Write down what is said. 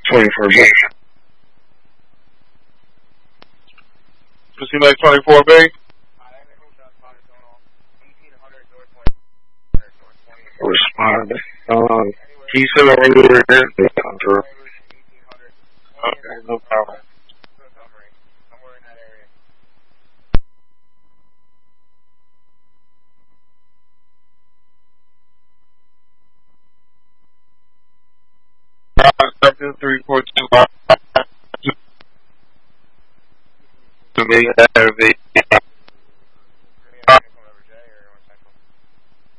24B. Proceed like 24B. Respond. Can you send over where it is? Okay, no problem. Subject 342. To me, have a